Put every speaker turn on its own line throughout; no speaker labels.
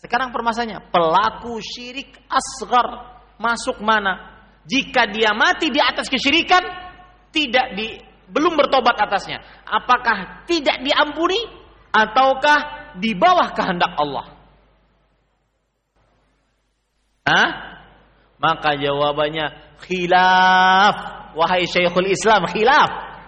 Sekarang permasalahannya, pelaku syirik asghar masuk mana? Jika dia mati di atas kesyirikan, belum bertobat atasnya, apakah tidak diampuni ataukah di bawah kehendak Allah? Maka jawabannya khilaf, wahai Syekhul Islam, khilaf.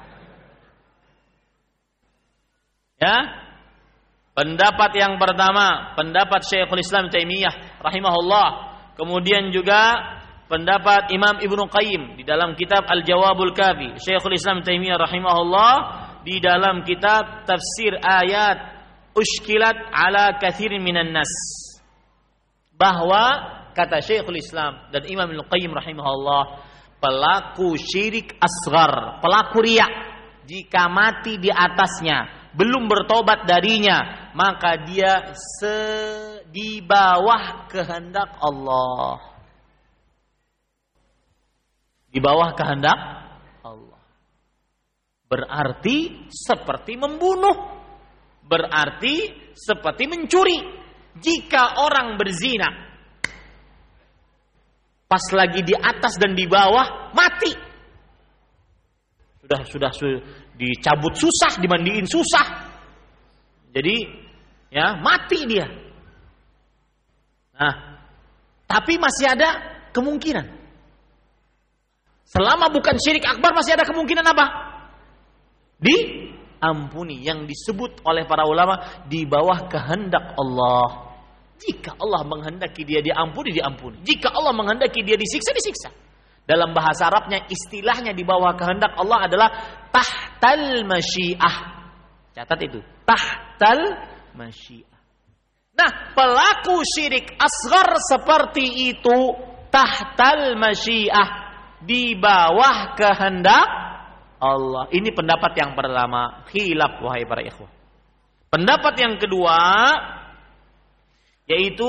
Ya. Pendapat yang pertama, pendapat Syekhul Islam Taimiyah rahimahullah. Kemudian juga pendapat Imam Ibnu Qayyim di dalam kitab Al-Jawabul Kafi. Syekhul Islam Taimiyah rahimahullah di dalam kitab Tafsir Ayat Ushkilat ala Katsirin minan Nas. Bahwa kata Syekhul Islam dan Imam Ibnu Qayyim rahimahullah, pelaku syirik asghar, pelaku riya, jika mati di atasnya belum bertobat darinya, maka dia di bawah kehendak Allah. Di bawah kehendak Allah. Berarti seperti membunuh. Berarti seperti mencuri. Jika orang berzina, pas lagi di atas dan di bawah, mati. Sudah dicabut susah, dimandiin susah. Jadi ya mati dia. Nah, tapi masih ada kemungkinan. Selama bukan syirik akbar masih ada kemungkinan apa? Diampuni, yang disebut oleh para ulama di bawah kehendak Allah. Jika Allah menghendaki dia diampuni, diampuni. Jika Allah menghendaki dia disiksa, disiksa. Dalam bahasa Arabnya istilahnya di bawah kehendak Allah adalah tahtal masyiah. Catat itu, tahtal masyiah. Nah, pelaku syirik asghar seperti itu tahtal masyiah, di bawah kehendak Allah. Ini pendapat yang pertama, khilaf wahai para ikhwah. Pendapat yang kedua yaitu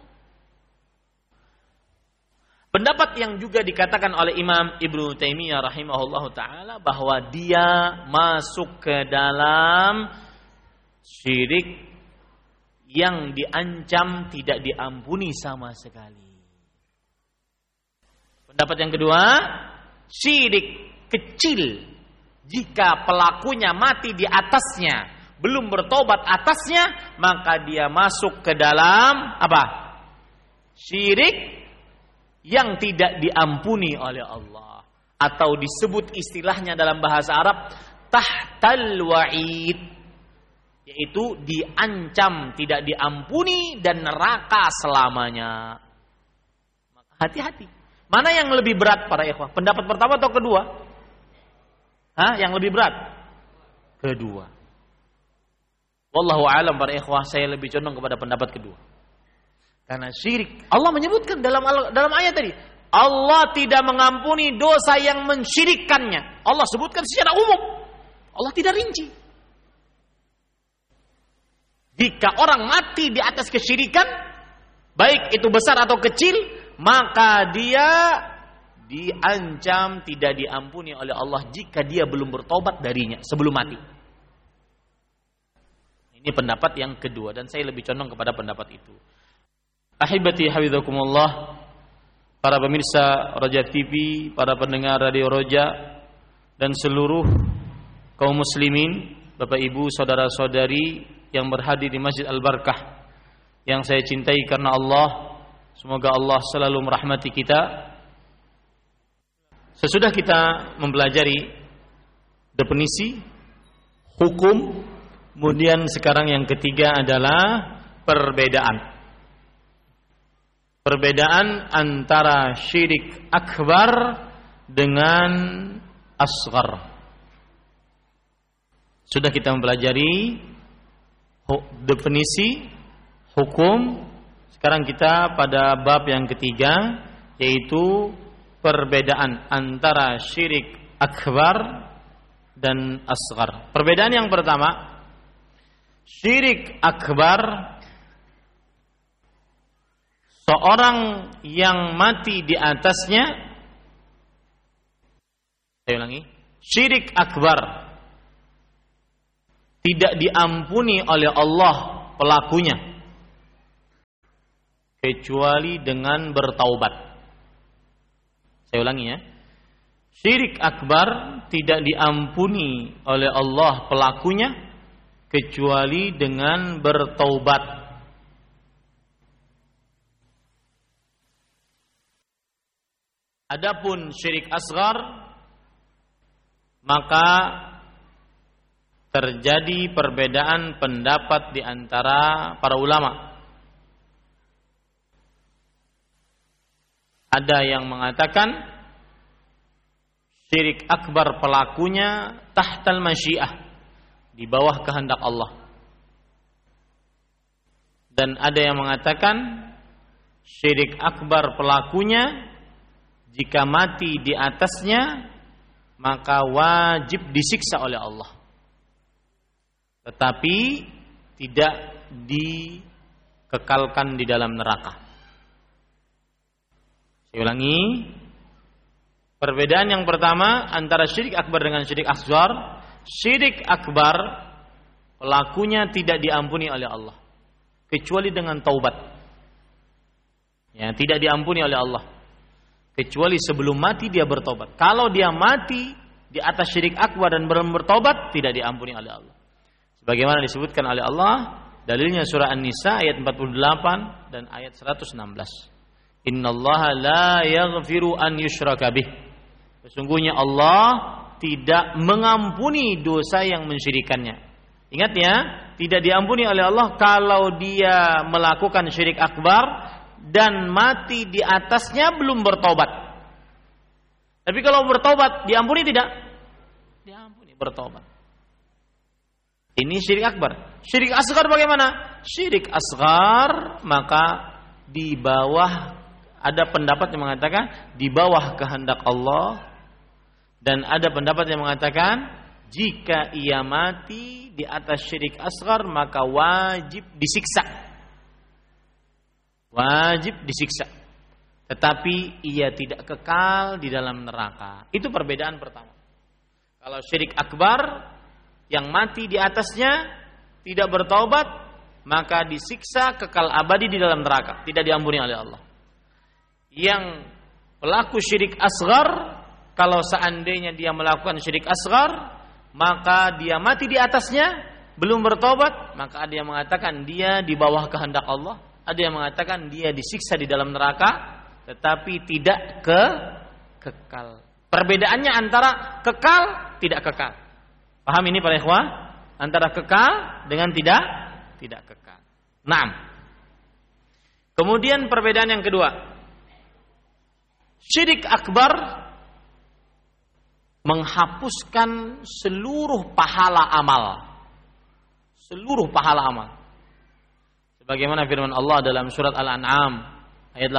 pendapat yang juga dikatakan oleh Imam Ibnu Taimiyah rahimahullahu taala, bahwa dia masuk ke dalam syirik yang diancam tidak diampuni sama sekali. Pendapat yang kedua, syirik kecil jika pelakunya mati di atasnya, belum bertobat atasnya, maka dia masuk ke dalam apa? Syirik yang tidak diampuni oleh Allah, atau disebut istilahnya dalam bahasa Arab tahtal wa'id, yaitu diancam tidak diampuni dan neraka selamanya. Maka hati-hati. Mana yang lebih berat para ikhwah? Pendapat pertama atau kedua? Yang lebih berat? Kedua. Wallahu a'lam para ikhwah, saya lebih condong kepada pendapat kedua. Karena syirik, Allah menyebutkan dalam ayat tadi, Allah tidak mengampuni dosa yang mensyirikkannya. Allah sebutkan secara umum. Allah tidak rinci. Jika orang mati di atas kesyirikan, baik itu besar atau kecil, maka dia diancam tidak diampuni oleh Allah jika dia belum bertobat darinya sebelum mati. Ini pendapat yang kedua, dan saya lebih condong kepada pendapat itu. Ahibati hafizakumullah, para pemirsa Roja TV, para pendengar Radio Roja, dan seluruh kaum muslimin, Bapak Ibu, saudara-saudari yang berhadir di Masjid Al-Barkah yang saya cintai karena Allah. Semoga Allah selalu merahmati kita. Sesudah kita mempelajari definisi, hukum, kemudian sekarang yang ketiga adalah perbedaan. Perbedaan antara syirik akbar dengan asghar. Sudah kita mempelajari definisi, hukum. Sekarang kita pada bab yang ketiga, yaitu perbedaan antara syirik akbar dan asghar. Perbedaan yang pertama, syirik akbar, seorang yang mati di atasnya, saya ulangi, syirik akbar tidak diampuni oleh Allah pelakunya. kecuali dengan bertaubat. Saya ulangi ya. Syirik akbar tidak diampuni oleh Allah pelakunya kecuali dengan bertaubat. Adapun syirik asghar, maka terjadi perbedaan pendapat di antara para ulama. Ada yang mengatakan syirik akbar pelakunya tahtal masyiah, di bawah kehendak Allah. Dan ada yang mengatakan syirik akbar pelakunya jika mati di atasnya maka wajib disiksa oleh Allah, tetapi tidak dikekalkan di dalam neraka. Saya ulangi. Perbedaan yang pertama antara syirik akbar dengan syirik asghar. Syirik akbar pelakunya tidak diampuni oleh Allah kecuali dengan taubat. Ya, tidak diampuni oleh Allah kecuali sebelum mati dia bertobat. Kalau dia mati di atas syirik akbar dan belum bertobat, tidak diampuni oleh Allah. Sebagaimana disebutkan oleh Allah, dalilnya surah An-Nisa ayat 48 dan ayat 116. Innallaha la yaghfiru an yushraka bih. Sesungguhnya Allah tidak mengampuni dosa yang mensyirikannya. Ingat ya, tidak diampuni oleh Allah kalau dia melakukan syirik akbar dan mati di atasnya belum bertobat. Tapi kalau bertobat, diampuni tidak? Diampuni, bertobat. Ini syirik akbar. Syirik asghar bagaimana? Syirik asghar maka di bawah, ada pendapat yang mengatakan di bawah kehendak Allah. Dan ada pendapat yang mengatakan jika ia mati di atas syirik asghar maka wajib disiksa. Wajib disiksa. Tetapi ia tidak kekal di dalam neraka. Itu perbedaan pertama. Kalau syirik akbar yang mati di atasnya tidak bertaubat, maka disiksa kekal abadi di dalam neraka, tidak diampuni oleh Allah. Yang pelaku syirik asghar, kalau seandainya dia melakukan syirik asghar, maka dia mati di atasnya belum bertobat, maka ada yang mengatakan dia di bawah kehendak Allah, ada yang mengatakan dia disiksa di dalam neraka, tetapi tidak kekal. Perbedaannya antara kekal tidak kekal. Paham ini para ikhwah? Antara kekal dengan tidak kekal. Naam. Kemudian perbedaan yang kedua, syirik akbar menghapuskan seluruh pahala amal. Seluruh pahala amal. Sebagaimana firman Allah dalam surat Al-An'am ayat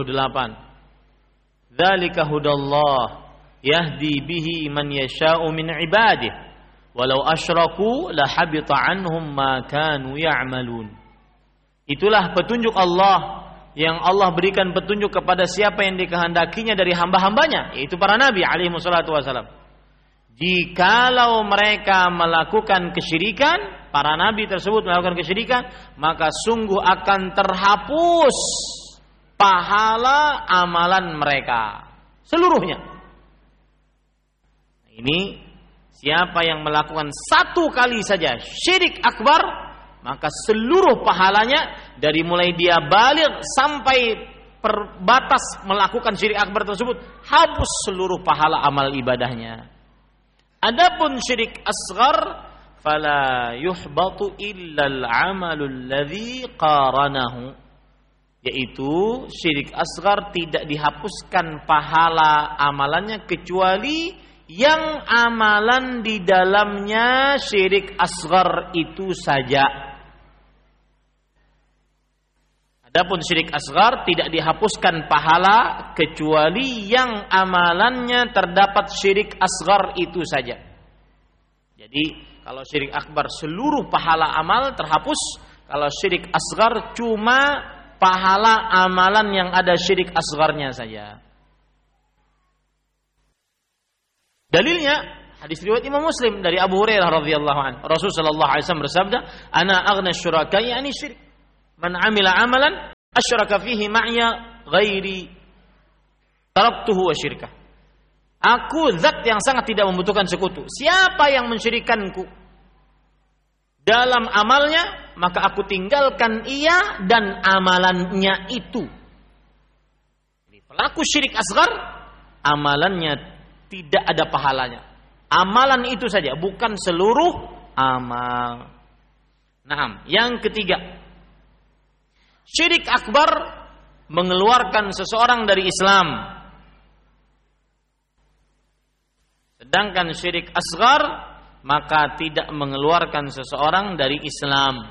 88. Dzalika hudallah yahdi bihi man yasha'u min ibadihi walau asyraku lahabita anhum ma kanu ya'malun. Itulah petunjuk Allah yang Allah berikan petunjuk kepada siapa yang dikehendakinya dari hamba-hambanya, yaitu para nabi alaihi wassalatu wassalam. Jikalau mereka melakukan kesyirikan, para nabi tersebut melakukan kesyirikan, maka sungguh akan terhapus pahala amalan mereka seluruhnya. Ini siapa yang melakukan satu kali saja syirik akbar, maka seluruh pahalanya dari mulai dia baligh sampai perbatas melakukan syirik akbar tersebut, hapus seluruh pahala amal ibadahnya. Adapun syirik asghar, fala yuhbatu illal amalul ladzi qaranahu, yaitu syirik asghar tidak dihapuskan pahala amalannya kecuali yang amalan di dalamnya syirik asghar itu saja. Adapun syirik asghar tidak dihapuskan pahala kecuali yang amalannya terdapat syirik asghar itu saja. Jadi kalau syirik akbar seluruh pahala amal terhapus, kalau syirik asghar cuma pahala amalan yang ada syirik asgharnya saja. Dalilnya hadis riwayat Imam Muslim dari Abu Hurairah radhiyallahu anhu. Rasul sallallahu alaihi wasallam bersabda, "Ana aghna syuraka yani syirik. Man 'amila 'amalan asyraka fihi ma'ya ghairi taraktuhu wa syirkah. Aku zat yang sangat tidak membutuhkan sekutu. Siapa yang mensyirikanku dalam amalnya, maka aku tinggalkan ia dan amalannya itu. Pelaku syirik asghar, amalannya tidak ada pahalanya. Amalan itu saja, bukan seluruh amal. Naam, yang ketiga, syirik akbar mengeluarkan seseorang dari Islam. Sedangkan syirik asghar maka tidak mengeluarkan seseorang dari Islam.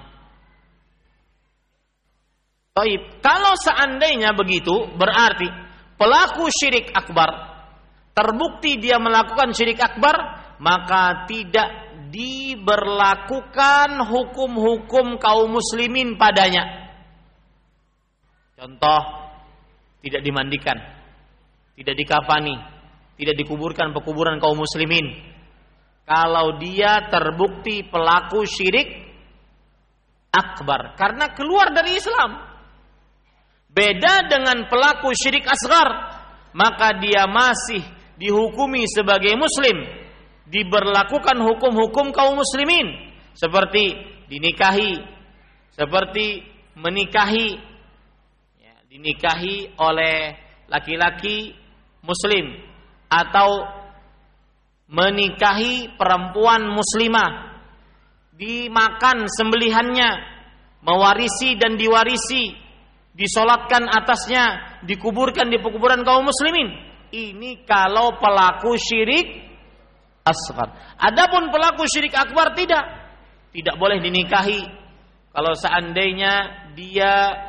Baik, kalau seandainya begitu, berarti pelaku syirik akbar terbukti dia melakukan syirik akbar, maka tidak diberlakukan hukum-hukum kaum muslimin padanya. Contoh, tidak dimandikan, tidak dikafani, tidak dikuburkan pekuburan kaum muslimin. Kalau dia terbukti pelaku syirik akbar karena keluar dari Islam. Beda dengan pelaku syirik asghar, maka dia masih dihukumi sebagai muslim, diberlakukan hukum-hukum kaum muslimin seperti dinikahi, seperti menikahi, ya, dinikahi oleh laki-laki muslim atau menikahi perempuan muslimah, dimakan sembelihannya, mewarisi dan diwarisi, disolatkan atasnya, dikuburkan di pekuburan kaum muslimin. Ini kalau pelaku syirik asghar. Adapun pelaku syirik akbar tidak boleh dinikahi kalau seandainya dia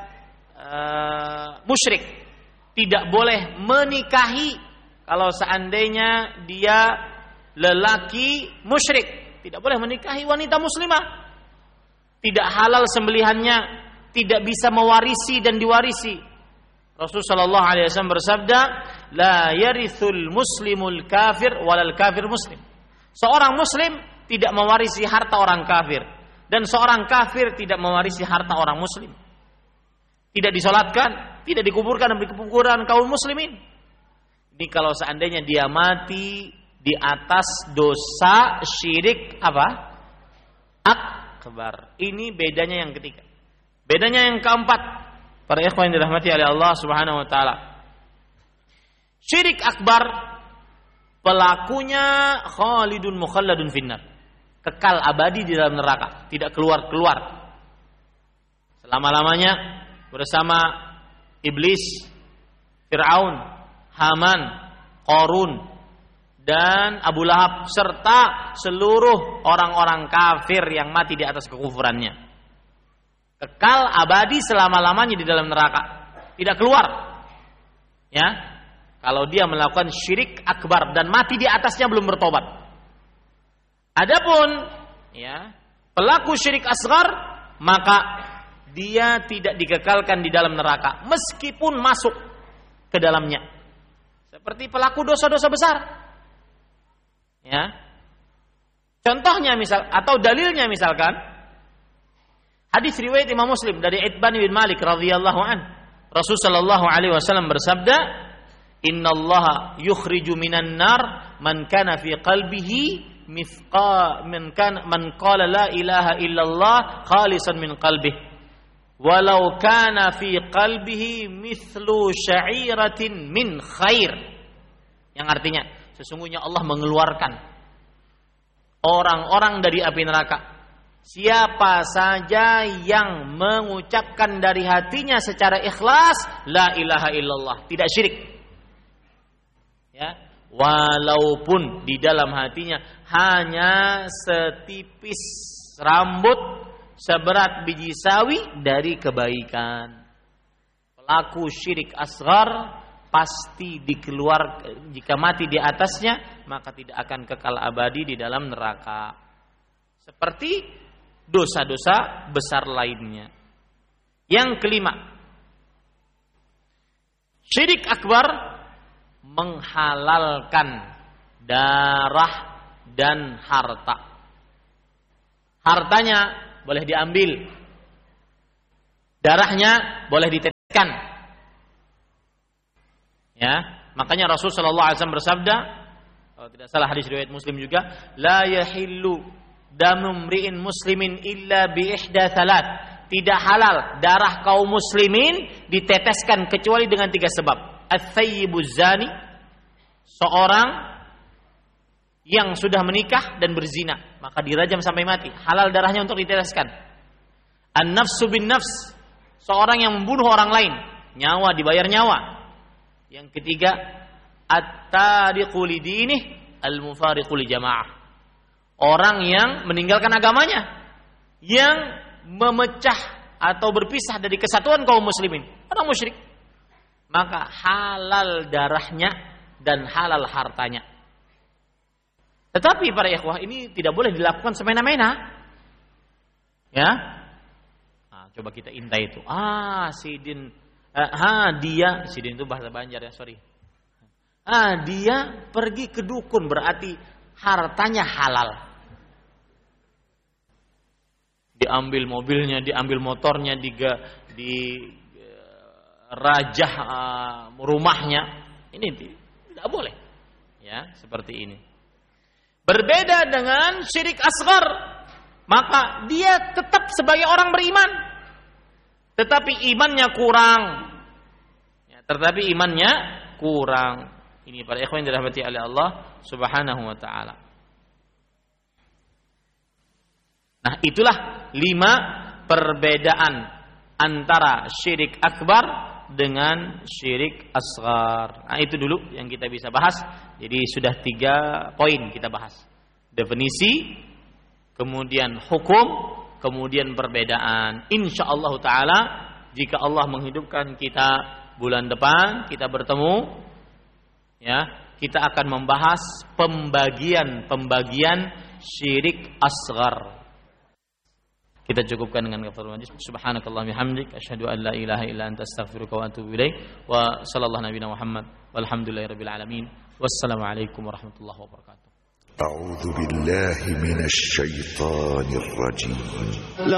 musyrik. Tidak boleh menikahi kalau seandainya dia lelaki musyrik. Tidak boleh menikahi wanita muslimah. Tidak halal sembelihannya, tidak bisa mewarisi dan diwarisi. Rasulullah sallallahu alaihi wasallam bersabda, la yarithul muslimul kafir walal kafir muslim. Seorang muslim tidak mewarisi harta orang kafir dan seorang kafir tidak mewarisi harta orang muslim. Tidak disolatkan, tidak dikuburkan di kuburan kaum muslimin. Ini kalau seandainya dia mati di atas dosa syirik apa? Akbar. Ini bedanya yang ketiga. Bedanya yang keempat, para ikhwan yang dirahmati oleh Allah Subhanahu wa taala. Syirik akbar pelakunya khalidun mukhalladun finnar. Kekal abadi di dalam neraka, tidak keluar-keluar. Selama-lamanya bersama iblis, Fir'aun, Haman, Qarun dan Abu Lahab serta seluruh orang-orang kafir yang mati di atas kekufurannya. Kekal abadi selama-lamanya di dalam neraka, tidak keluar. Ya, kalau dia melakukan syirik akbar dan mati di atasnya belum bertobat. Adapun ya pelaku syirik asghar, maka dia tidak dikekalkan di dalam neraka meskipun masuk ke dalamnya. Seperti pelaku dosa-dosa besar. Ya. Contohnya misal atau dalilnya misalkan hadis riwayat Imam Muslim dari Itban bin Malik radhiyallahu an. Rasul sallallahu alaihi wasallam bersabda, "Innallaha yukhriju minan nar man kana fi qalbihi man qala la ilaha illallah khalisan min qalbihi walau kana fi qalbihi mithlu sya'iratin min khair." Yang artinya, sesungguhnya Allah mengeluarkan orang-orang dari api neraka. Siapa saja yang mengucapkan dari hatinya secara ikhlas la ilaha illallah, tidak syirik. Ya, walaupun di dalam hatinya hanya setipis rambut seberat biji sawi dari kebaikan. Pelaku syirik asghar pasti dikeluarkan, jika mati di atasnya maka tidak akan kekal abadi di dalam neraka. Seperti dosa-dosa besar lainnya. Yang kelima, syirik akbar menghalalkan darah dan harta. Hartanya boleh diambil, darahnya boleh diteteskan. diteteskan. Ya, makanya Rasul sallallahu alaihi wasallam bersabda, kalau tidak salah hadis riwayat Muslim juga, la yahillu damu mri'in muslimin illa bi ihda thalath. Tidak halal darah kaum muslimin diteteskan kecuali dengan 3 sebab. Ats-tsayyibuz zani, seorang yang sudah menikah dan berzina, maka dirajam sampai mati, halal darahnya untuk diteteskan. An-nafsu bin nafs, seorang yang membunuh orang lain, nyawa dibayar nyawa. Yang ketiga, at-tariqu li dinih al-mufariqu li jamaah, orang yang meninggalkan agamanya, yang memecah atau berpisah dari kesatuan kaum muslimin, orang musyrik, maka halal darahnya dan halal hartanya. Tetapi para ikhwah, ini tidak boleh dilakukan semena-mena. Ya. Nah, coba kita intai itu. Sidin Sidin itu bahasa Banjar ya, sorry. Dia pergi ke dukun, berarti hartanya halal. Diambil mobilnya, diambil motornya, dirajah rumahnya. Ini tidak boleh. Ya, seperti ini. Berbeda dengan syirik asghar, maka dia tetap sebagai orang beriman, tetapi imannya kurang. Ini para ikhwan yang dirahmati oleh Allah Subhanahu wa taala. Nah, itulah 5 perbedaan antara syirik akbar dengan syirik asghar. Nah, itu dulu yang kita bisa bahas. Jadi sudah 3 poin kita bahas. Definisi, kemudian hukum, kemudian perbedaan. Insyaallah taala jika Allah menghidupkan kita bulan depan, kita bertemu, ya, kita akan membahas pembagian syirik asghar. Kita cukupkan dengan kafaratul majlis. Subhanakallahumma bihamdik asyhadu an la ilaha illa anta astaghfiruka wa atubu ilaik. Wa sallallahu nabiyana Muhammad walhamdulillahirabbil alamin. Wassalamu alaikum warahmatullahi wabarakatuh.
A'udzu billahi minasy syaithanir rajim.